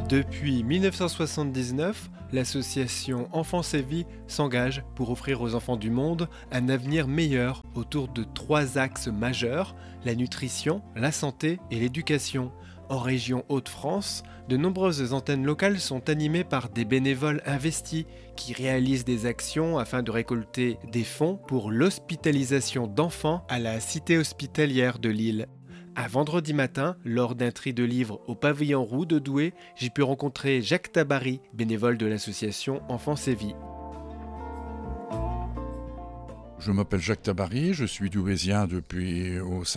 Depuis 1979, l'association Enfance et Vie s'engage pour offrir aux enfants du monde un avenir meilleur autour de 3 axes majeurs, la nutrition, la santé et l'éducation. En région Hauts-de-France, de nombreuses antennes locales sont animées par des bénévoles investis qui réalisent des actions afin de récolter des fonds pour l'hospitalisation d'enfants à la cité hospitalière de Lille. Un vendredi matin, lors d'un tri de livres au pavillon Roux de Douai, j'ai pu rencontrer Jacques Tabary, bénévole de l'association Enfance et Vie. Je m'appelle Jacques Tabary, je suis douaisien depuis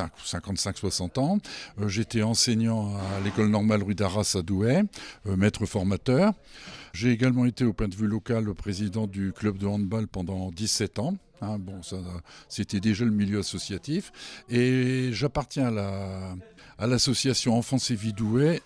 55-60 ans. J'étais enseignant à l'école normale rue d'Arras à Douai, maître formateur. J'ai également été au point de vue local président du club de handball pendant 17 ans. C'était déjà le milieu associatif. Et j'appartiens à l'association Enfance et Vie Douai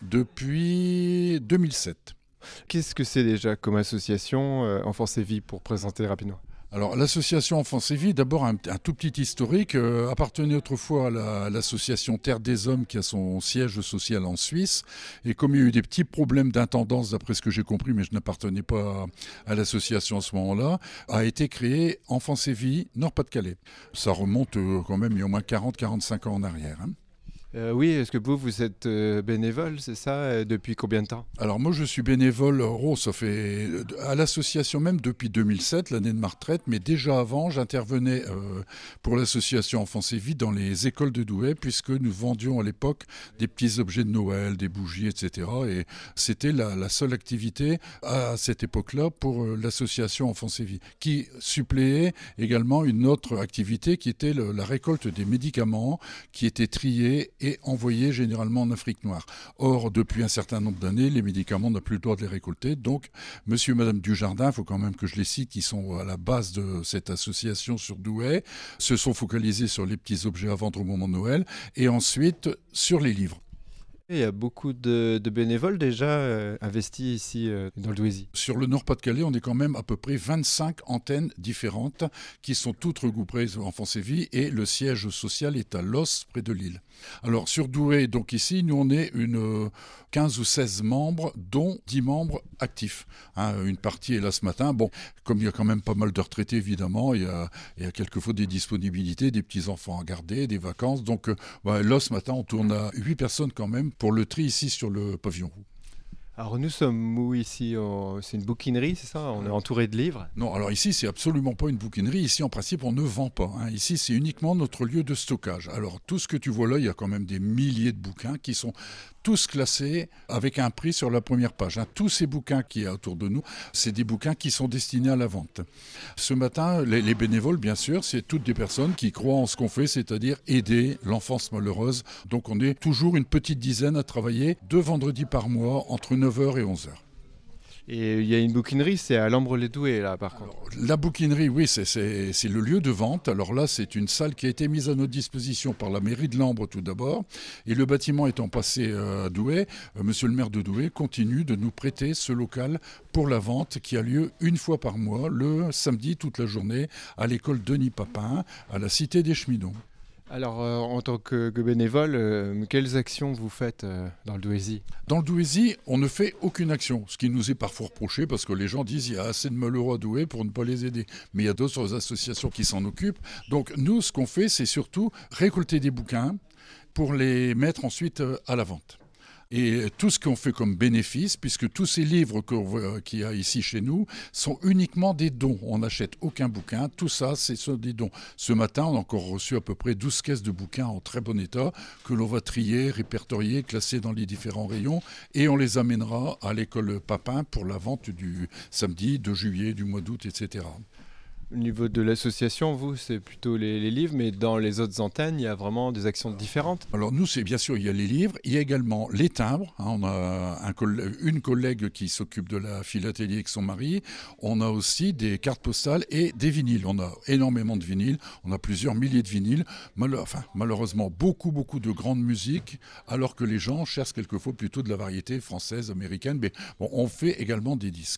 depuis 2007. Qu'est-ce que c'est déjà comme association Enfance et Vie pour présenter rapidement ? Alors l'association Enfance et Vie, d'abord un tout petit historique, appartenait autrefois à l'association Terre des Hommes qui a son siège social en Suisse. Et comme il y a eu des petits problèmes d'intendance, d'après ce que j'ai compris, mais je n'appartenais pas à l'association à ce moment-là, a été créée Enfance et Vie Nord-Pas-de-Calais. Ça remonte quand même il y a au moins 40-45 ans en arrière. Oui, est-ce que vous êtes bénévole, c'est ça, depuis combien de temps ? Alors moi je suis bénévole, ça fait à l'association même depuis 2007, l'année de ma retraite, mais déjà avant j'intervenais pour l'association Enfance et Vie dans les écoles de Douai, puisque nous vendions à l'époque des petits objets de Noël, des bougies, etc. Et c'était la seule activité à cette époque-là pour l'association Enfance et Vie, qui suppléait également une autre activité qui était la récolte des médicaments qui étaient triés et envoyés généralement en Afrique noire. Or, depuis un certain nombre d'années, les médicaments, on n'a plus le droit de les récolter. Donc, monsieur et madame Dujardin, il faut quand même que je les cite, qui sont à la base de cette association sur Douai, se sont focalisés sur les petits objets à vendre au moment de Noël et ensuite sur les livres. Il y a beaucoup de bénévoles déjà investis ici dans le Douaisis. Sur le Nord-Pas-de-Calais, on est quand même à peu près 25 antennes différentes qui sont toutes regroupées en Enfance et Vie et le siège social est à Los, près de Lille. Alors sur Douai, donc ici, nous on est une 15 ou 16 membres, dont 10 membres actifs. Une partie est là ce matin. Bon, comme il y a quand même pas mal de retraités évidemment, il y a quelquefois des disponibilités, des petits-enfants à garder, des vacances. Donc là ce matin, on tourne à 8 personnes quand même pour le tri ici sur le pavillon Roux. Alors nous sommes où ici ? C'est une bouquinerie, c'est ça ? On est entouré de livres ? Non, alors ici, c'est absolument pas une bouquinerie. Ici, en principe, on ne vend pas. Ici, c'est uniquement notre lieu de stockage. Alors, tout ce que tu vois là, il y a quand même des milliers de bouquins qui sont tous classés avec un prix sur la première page. Tous ces bouquins qu'il y a autour de nous, c'est des bouquins qui sont destinés à la vente. Ce matin, les bénévoles, bien sûr, c'est toutes des personnes qui croient en ce qu'on fait, c'est-à-dire aider l'enfance malheureuse. Donc, on est toujours une petite dizaine à travailler 2 vendredis par mois entre 9h et 11h. Et il y a une bouquinerie, c'est à Lambre-les-Douais là par contre. Alors, la bouquinerie, oui, c'est le lieu de vente. Alors là, c'est une salle qui a été mise à notre disposition par la mairie de Lambre tout d'abord. Et le bâtiment étant passé à Douai, monsieur le maire de Douai continue de nous prêter ce local pour la vente qui a lieu une fois par mois, le samedi toute la journée, à l'école Denis Papin, à la cité des Cheminots. Alors, en tant que bénévole, quelles actions vous faites dans le Douaisis ? Dans le Douaisis, on ne fait aucune action, ce qui nous est parfois reproché parce que les gens disent qu'il y a assez de malheureux à Douai pour ne pas les aider. Mais il y a d'autres associations qui s'en occupent. Donc nous, ce qu'on fait, c'est surtout récolter des bouquins pour les mettre ensuite à la vente. Et tout ce qu'on fait comme bénéfice, puisque tous ces livres qu'il y a ici chez nous sont uniquement des dons. On n'achète aucun bouquin, tout ça, ce sont des dons. Ce matin, on a encore reçu à peu près 12 caisses de bouquins en très bon état que l'on va trier, répertorier, classer dans les différents rayons et on les amènera à l'école Papin pour la vente du samedi, de juillet, du mois d'août, etc. Au niveau de l'association, vous, c'est plutôt les livres, mais dans les autres antennes, il y a vraiment des actions différentes. Alors nous, c'est bien sûr, il y a les livres, il y a également les timbres. On a une collègue qui s'occupe de la philatélie avec son mari. On a aussi des cartes postales et des vinyles. On a énormément de vinyles, on a plusieurs milliers de vinyles. Malheureusement, beaucoup de grandes musiques, alors que les gens cherchent quelquefois plutôt de la variété française, américaine. Mais bon, on fait également des disques.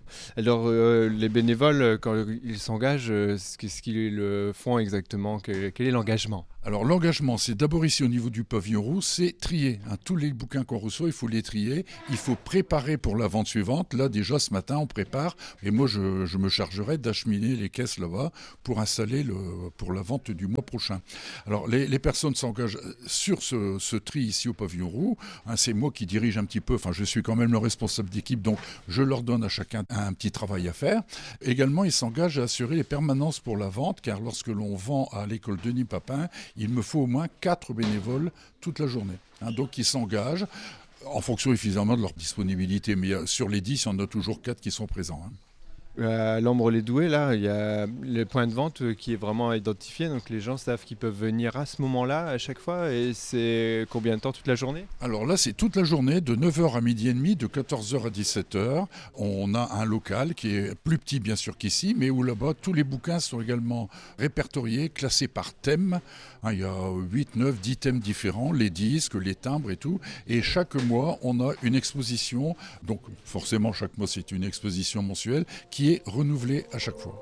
Alors, les bénévoles, quand ils s'engagent, qu'est-ce qu'ils font exactement? Quel est l'engagement? Alors l'engagement, c'est d'abord ici au niveau du pavillon rouge, c'est trier. Tous les bouquins qu'on reçoit, il faut les trier. Il faut préparer pour la vente suivante. Là déjà ce matin, on prépare. Et moi, je me chargerai d'acheminer les caisses là-bas pour installer pour la vente du mois prochain. Alors les personnes s'engagent sur ce tri ici au pavillon rouge. C'est moi qui dirige un petit peu. Enfin, je suis quand même le responsable d'équipe, donc je leur donne à chacun un petit travail à faire. Également, ils s'engagent à assurer les permanences pour la vente, car lorsque l'on vend à l'école Denis Papin, il me faut au moins 4 bénévoles toute la journée. Donc ils s'engagent en fonction évidemment de leur disponibilité, mais sur les 10, il y en a toujours 4 qui sont présents. À Lambres-les-Doués, là, il y a le point de vente qui est vraiment identifié, donc les gens savent qu'ils peuvent venir à ce moment-là à chaque fois, et c'est combien de temps, toute la journée? Alors là, c'est toute la journée, de 9h à midi et demi, de 14h à 17h. On a un local qui est plus petit bien sûr qu'ici, mais où là-bas, tous les bouquins sont également répertoriés, classés par thème. Il y a 8, 9, 10 thèmes différents, les disques, les timbres et tout. Et chaque mois, on a une exposition, donc forcément chaque mois c'est une exposition mensuelle, qui est renouvelée à chaque fois.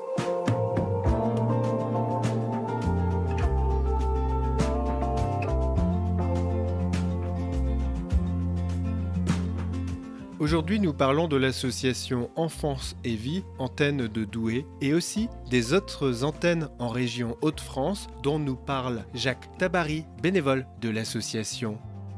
Aujourd'hui, nous parlons de l'association Enfance et Vie, antenne de Douai, et aussi des autres antennes en région Hauts-de-France dont nous parle Jacques Tabary, bénévole de l'association.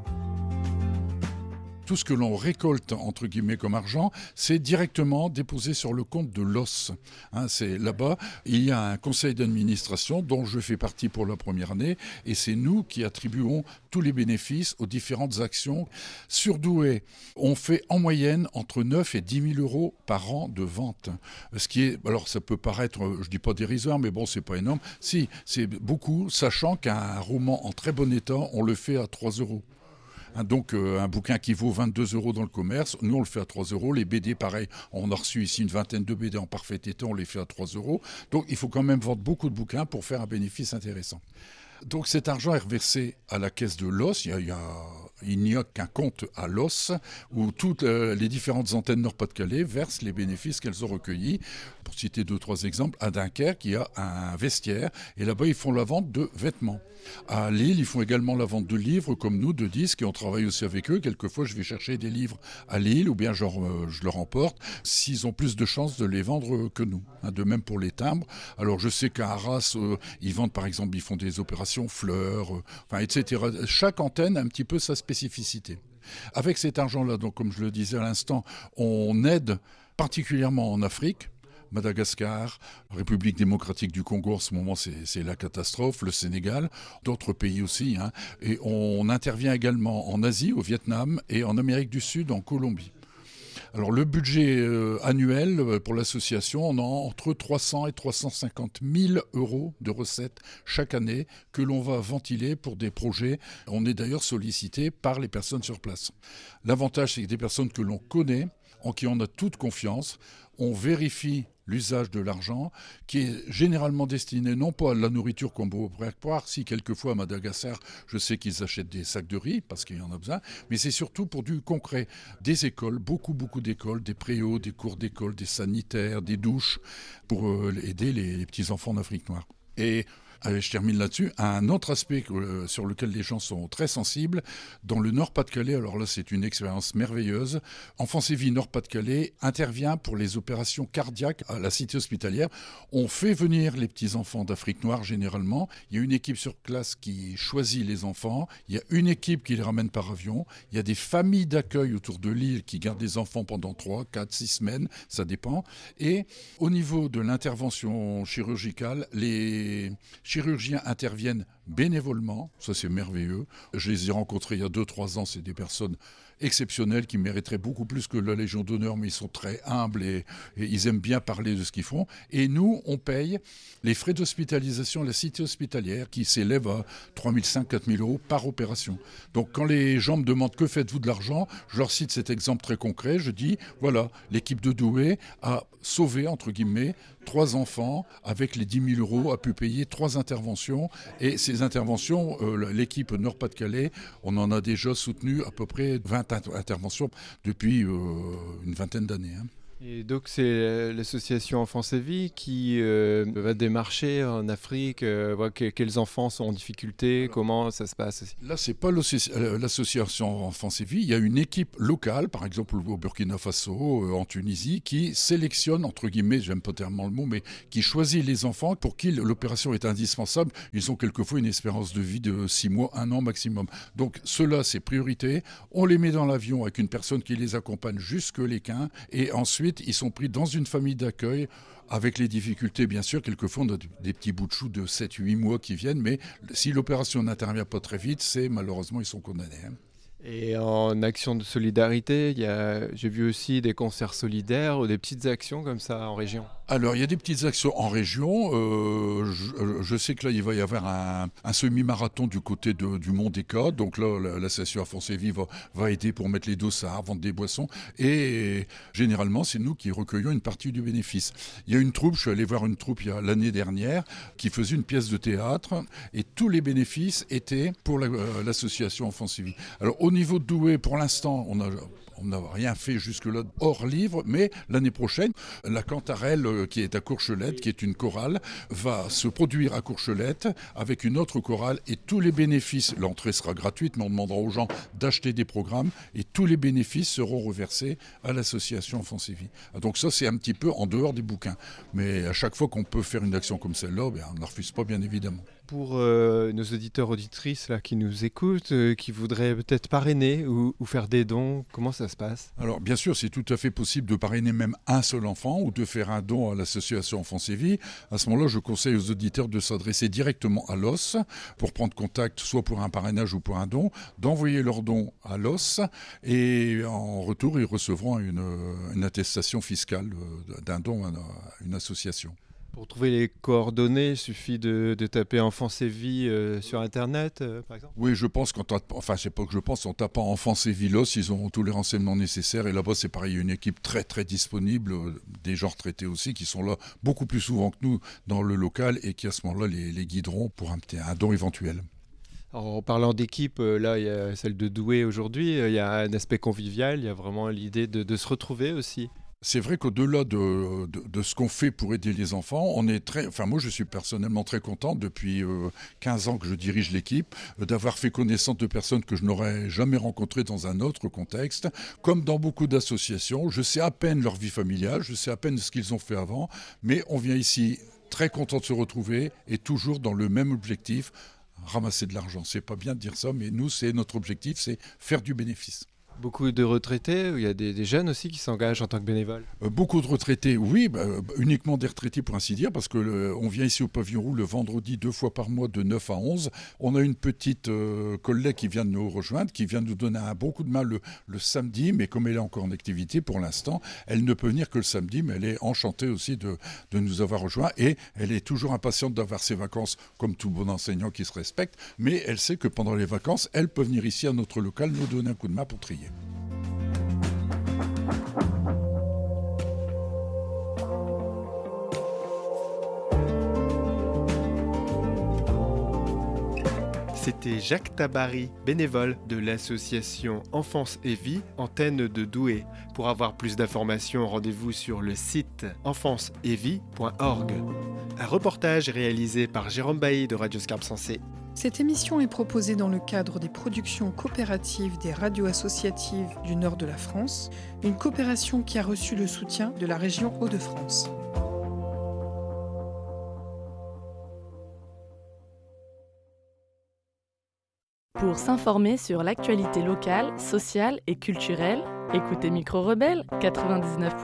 Tout ce que l'on récolte, entre guillemets, comme argent, c'est directement déposé sur le compte de l'OS. C'est là-bas, il y a un conseil d'administration dont je fais partie pour la première année, et c'est nous qui attribuons tous les bénéfices aux différentes actions. Sur Douai, on fait en moyenne entre 9 et 10 000 euros par an de vente. Ce qui est, alors ça peut paraître, je dis pas dérisoire, mais bon, c'est pas énorme. Si, c'est beaucoup, sachant qu'un roman en très bon état, on le fait à 3 euros. Donc un bouquin qui vaut 22 euros dans le commerce, nous on le fait à 3 euros. Les BD, pareil, on a reçu ici une vingtaine de BD en parfait état, on les fait à 3 euros. Donc il faut quand même vendre beaucoup de bouquins pour faire un bénéfice intéressant. Donc cet argent est reversé à la caisse de l'OS. Il n'y a qu'un compte à l'OS où toutes les différentes antennes Nord-Pas-de-Calais versent les bénéfices qu'elles ont recueillis. Pour citer 2-3 exemples, à Dunkerque, il y a un vestiaire et là-bas ils font la vente de vêtements. À Lille, ils font également la vente de livres comme nous, de disques, et on travaille aussi avec eux. Quelquefois, je vais chercher des livres à Lille ou bien je leur emporte s'ils ont plus de chances de les vendre que nous. De même pour les timbres. Alors je sais qu'à Arras, ils vendent par exemple, ils font des opérations fleurs, etc. Chaque antenne a un petit peu sa spécificité. Avec cet argent-là, donc comme je le disais à l'instant, on aide particulièrement en Afrique. Madagascar, République démocratique du Congo, en ce moment c'est la catastrophe, le Sénégal, d'autres pays aussi. Et on intervient également en Asie, au Vietnam, et en Amérique du Sud, en Colombie. Alors le budget annuel pour l'association, on a entre 300 et 350 000 euros de recettes chaque année que l'on va ventiler pour des projets. On est d'ailleurs sollicité par les personnes sur place. L'avantage, c'est que des personnes que l'on connaît, en qui on a toute confiance, on vérifie l'usage de l'argent, qui est généralement destiné non pas à la nourriture comme vous pourrez croire, si quelquefois à Madagascar, je sais qu'ils achètent des sacs de riz, parce qu'il y en a besoin, mais c'est surtout pour du concret. Des écoles, beaucoup d'écoles, des préaux, des cours d'école, des sanitaires, des douches, pour aider les petits-enfants d'Afrique noire. Et je termine là-dessus. Un autre aspect sur lequel les gens sont très sensibles, dans le Nord-Pas-de-Calais, alors là c'est une expérience merveilleuse, Enfance et Vie Nord-Pas-de-Calais intervient pour les opérations cardiaques à la cité hospitalière. On fait venir les petits-enfants d'Afrique noire généralement. Il y a une équipe sur place qui choisit les enfants. Il y a une équipe qui les ramène par avion. Il y a des familles d'accueil autour de l'île qui gardent les enfants pendant 3, 4, 6 semaines, ça dépend. Et au niveau de l'intervention chirurgicale, les chirurgiens interviennent bénévolement, ça c'est merveilleux. Je les ai rencontrés il y a 2-3 ans, c'est des personnes exceptionnels qui mériteraient beaucoup plus que la Légion d'honneur, mais ils sont très humbles et ils aiment bien parler de ce qu'ils font. Et nous, on paye les frais d'hospitalisation à la cité hospitalière qui s'élèvent à 3 500 à 4 000 euros par opération. Donc quand les gens me demandent que faites-vous de l'argent, je leur cite cet exemple très concret. Je dis, voilà, l'équipe de Douai a sauvé, entre guillemets, 3 enfants avec les 10 000 euros, a pu payer 3 interventions. Et ces interventions, l'équipe Nord-Pas-de-Calais, on en a déjà soutenu à peu près 20 interventions depuis une vingtaine d'années. Et donc c'est l'association Enfance et Vie qui va démarcher en Afrique, voir quels enfants sont en difficulté, comment ça se passe aussi. Là, c'est pas l'association Enfance et Vie. Il y a une équipe locale, par exemple au Burkina Faso, en Tunisie, qui sélectionne, entre guillemets, j'aime pas tellement le mot, mais qui choisit les enfants pour qui l'opération est indispensable. Ils ont quelquefois une espérance de vie de 6 mois, 1 an maximum. Donc ceux-là, c'est priorité. On les met dans l'avion avec une personne qui les accompagne jusque l'Équin. Et ensuite, ils sont pris dans une famille d'accueil avec les difficultés, bien sûr. Quelquefois, on a des petits bouts de chou de 7-8 mois qui viennent. Mais si l'opération n'intervient pas très vite, malheureusement, ils sont condamnés. Et en action de solidarité, j'ai vu aussi des concerts solidaires ou des petites actions comme ça en région. Alors, il y a des petites actions en région. Je sais que là, il va y avoir un semi-marathon du côté du Mont des Côtes. Donc là, l'association Enfance et Vie va aider pour mettre les dossards, vendre des boissons. Et généralement, c'est nous qui recueillons une partie du bénéfice. Il y a une troupe, je suis allé voir une troupe l'année dernière, qui faisait une pièce de théâtre. Et tous les bénéfices étaient pour l'association Enfance et Vie. Alors, au niveau de Douai, pour l'instant, on n'a rien fait jusque-là hors livre, mais l'année prochaine, la Cantarelle qui est à Courchelette, qui est une chorale, va se produire à Courchelette avec une autre chorale et tous les bénéfices, l'entrée sera gratuite, mais on demandera aux gens d'acheter des programmes et tous les bénéfices seront reversés à l'association Enfance et Vie. Donc ça, c'est un petit peu en dehors des bouquins. Mais à chaque fois qu'on peut faire une action comme celle-là, on ne la refuse pas, bien évidemment. Pour nos auditeurs auditrices là, qui nous écoutent, qui voudraient peut-être parrainer ou faire des dons, comment ça se passe ? Alors bien sûr, c'est tout à fait possible de parrainer même un seul enfant ou de faire un don à l'association Enfance et Vie. À ce moment-là, je conseille aux auditeurs de s'adresser directement à l'OS pour prendre contact, soit pour un parrainage ou pour un don, d'envoyer leur don à l'OS et en retour, ils recevront une attestation fiscale d'un don à une association. Pour trouver les coordonnées, il suffit de taper Enfance et Vie sur Internet, par exemple ? Oui, je pense en tapant Enfance et Vie LOS, ils auront tous les renseignements nécessaires. Et là-bas, c'est pareil, il y a une équipe très très disponible, des gens retraités aussi, qui sont là beaucoup plus souvent que nous dans le local et qui à ce moment-là les guideront pour un don éventuel. Alors, en parlant d'équipe, là, il y a celle de Douai aujourd'hui, il y a un aspect convivial, il y a vraiment l'idée de se retrouver aussi. C'est vrai qu'au-delà de ce qu'on fait pour aider les enfants, moi je suis personnellement très content depuis 15 ans que je dirige l'équipe, d'avoir fait connaissance de personnes que je n'aurais jamais rencontrées dans un autre contexte. Comme dans beaucoup d'associations, je sais à peine leur vie familiale, je sais à peine ce qu'ils ont fait avant, mais on vient ici très content de se retrouver et toujours dans le même objectif, ramasser de l'argent. C'est pas bien de dire ça, mais nous, notre objectif, c'est faire du bénéfice. Beaucoup de retraités, il y a des jeunes aussi qui s'engagent en tant que bénévoles. Beaucoup de retraités, oui, uniquement des retraités pour ainsi dire, parce qu'on vient ici au Pavillon Rouge le vendredi 2 fois par mois de 9 à 11. On a une petite collègue qui vient de nous rejoindre, qui vient de nous donner un bon coup de main le samedi, mais comme elle est encore en activité pour l'instant, elle ne peut venir que le samedi, mais elle est enchantée aussi de nous avoir rejoints et elle est toujours impatiente d'avoir ses vacances, comme tout bon enseignant qui se respecte, mais elle sait que pendant les vacances, elle peut venir ici à notre local nous donner un coup de main pour trier. C'était Jacques Tabary, bénévole de l'association Enfance et Vie, antenne de Douai. Pour avoir plus d'informations, rendez-vous sur le site enfanceetvie.org. Un reportage réalisé par Jérôme Bailly de Radio Scarpe Sensée. Cette émission est proposée dans le cadre des productions coopératives des radios associatives du nord de la France, une coopération qui a reçu le soutien de la région Hauts-de-France. Pour s'informer sur l'actualité locale, sociale et culturelle, écoutez Micro Rebelle 99.